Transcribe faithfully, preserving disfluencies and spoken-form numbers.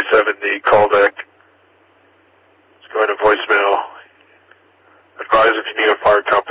seventy call deck. It's going to voicemail. Advise if you need a fire company.